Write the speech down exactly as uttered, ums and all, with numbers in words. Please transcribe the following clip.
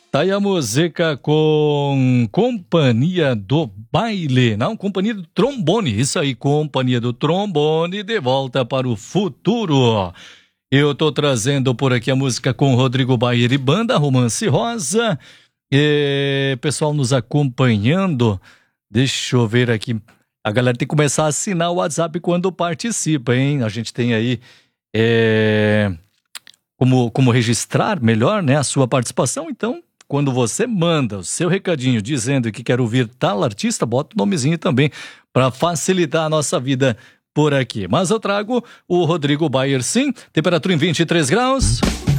Tá aí a música com Companhia do Baile, não, Companhia do Trombone, isso aí, Companhia do Trombone, de volta para o futuro. Eu tô trazendo por aqui a música com Rodrigo Bayer e Banda, Romance Rosa, e pessoal nos acompanhando, deixa eu ver aqui, a galera tem que começar a assinar o WhatsApp quando participa, hein, a gente tem aí, é, como, como registrar melhor, né, a sua participação, então, quando você manda o seu recadinho dizendo que quer ouvir tal artista, bota o nomezinho também para facilitar a nossa vida por aqui. Mas eu trago o Rodrigo Bayer, sim. Temperatura em vinte e três graus.